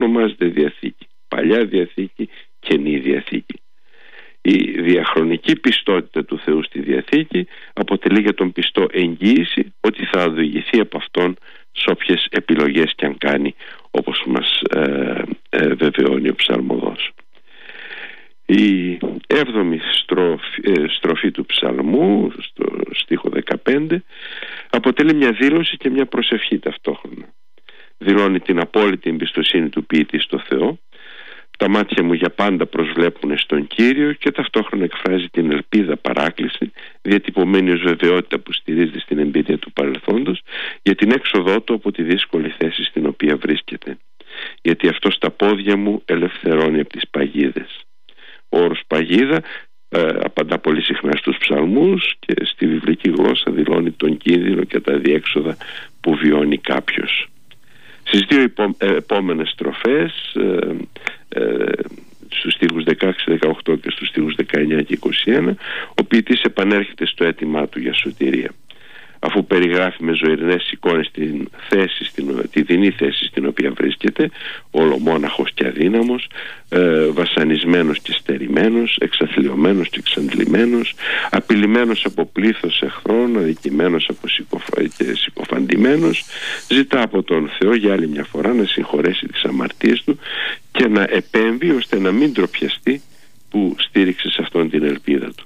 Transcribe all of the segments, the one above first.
ονομάζεται Διαθήκη. Παλιά Διαθήκη, Καινή Διαθήκη. Η διαχρονική πιστότητα του Θεού στη Διαθήκη αποτελεί για τον πιστό εγγύηση ότι θα οδηγηθεί από Αυτόν σε όποιες επιλογές και αν κάνει, όπως μας βεβαιώνει ο ψαλμοδός. Η 7η στροφή του ψαλμού, στο στίχο 15, αποτελεί μια δήλωση και μια προσευχή ταυτόχρονα. Δηλώνει την απόλυτη εμπιστοσύνη του ποιητή στο Θεό. Τα μάτια μου για πάντα προσβλέπουν στον Κύριο, και ταυτόχρονα εκφράζει την ελπίδα παράκληση, διατυπωμένη ως βεβαιότητα που στηρίζεται στην εμπειρία του παρελθόντος, για την έξοδό του από τη δύσκολη θέση στην οποία βρίσκεται. Γιατί αυτό στα πόδια μου ελευθερώνει από τις παγίδες. Ο όρος παγίδα απαντά πολύ συχνά στους ψαλμούς και στη βιβλική γλώσσα δηλώνει τον κίνδυνο και τα διέξοδα που βιώνει κάποιος. Στις δύο επόμενες στροφές, στους στίχους 16-18 και στους στίχους 19 και 21, ο ποιητής επανέρχεται στο αίτημά του για σωτηρία. Αφού περιγράφει με ζωηρινές εικόνες τη δεινή θέση στην οποία βρίσκεται, ολομόναχος και αδύναμος, βασανισμένος και στερημένος, εξαθλιωμένος και εξαντλημένος, απειλημένος από πλήθος εχθρών, αδικημένος και συκοφαντημένος, ζητά από τον Θεό για άλλη μια φορά να συγχωρέσει τις αμαρτίες του και να επέμβει ώστε να μην ντροπιαστεί που στήριξε σε αυτόν την ελπίδα του.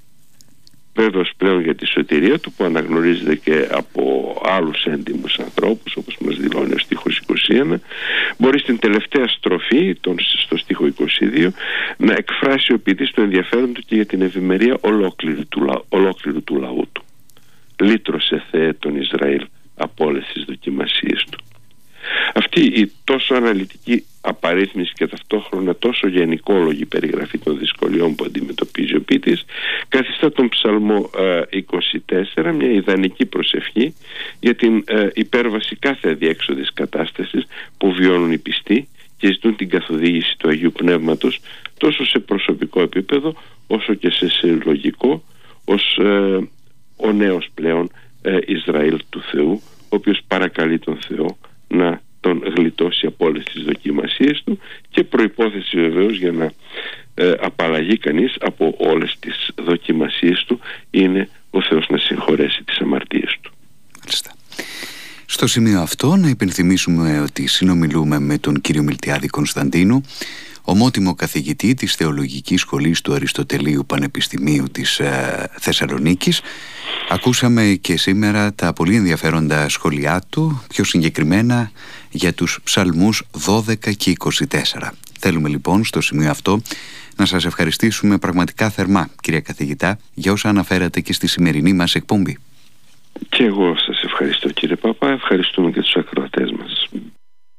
Βέβαιος πλέον για τη σωτηρία του, που αναγνωρίζεται και από άλλους έντιμους ανθρώπους, όπως μας δηλώνει ο στίχος 21, μπορεί στην τελευταία στροφή, στο στίχο 22, να εκφράσει ο ποιητής το ενδιαφέρον του και για την ευημερία ολόκληρου του λαού του. Λύτρωσε, Θεέ, τον Ισραήλ από όλες τις δοκιμασίες του. Αυτή η τόσο αναλυτική απαρίθμηση και ταυτόχρονα τόσο γενικόλογη περιγραφή των δυσκολιών που αντιμετωπίζει ο ποιητής καθιστά τον ψαλμό 24 μια ιδανική προσευχή για την υπέρβαση κάθε αδιέξοδης κατάστασης που βιώνουν οι πιστοί και ζητούν την καθοδήγηση του Αγίου Πνεύματος τόσο σε προσωπικό επίπεδο όσο και σε συλλογικό, ως ο νέος πλέον Ισραήλ του Θεού, ο οποίος παρακαλεί τον Θεό να τον γλιτώσει από όλες τις δοκιμασίες του, και προϋπόθεση βεβαίως για να απαλλαγεί κανείς από όλες τις δοκιμασίες του είναι ο Θεός να συγχωρέσει τις αμαρτίες του. Μάλιστα. Στο σημείο αυτό να υπενθυμίσουμε ότι συνομιλούμε με τον κύριο Μιλτιάδη Κωνσταντίνου, ομότιμο καθηγητή της Θεολογικής Σχολής του Αριστοτελείου Πανεπιστημίου της Θεσσαλονίκης. Ακούσαμε και σήμερα τα πολύ ενδιαφέροντα σχόλιά του, πιο συγκεκριμένα για τους ψαλμούς 12 και 24. Θέλουμε λοιπόν στο σημείο αυτό να σας ευχαριστήσουμε πραγματικά θερμά, κυρία καθηγητά, για όσα αναφέρατε και στη σημερινή μας εκπομπή. Και εγώ σας ευχαριστώ, κύριε Παπά, ευχαριστούμε και τους ακροατές μας.